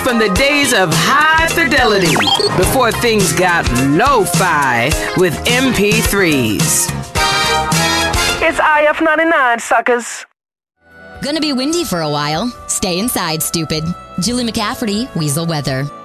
from the days of high fidelity before things got lo-fi with MP3s. It's IF99, suckers. Gonna be windy for a while. Stay inside, stupid. Julie McCafferty, Weasel Weather.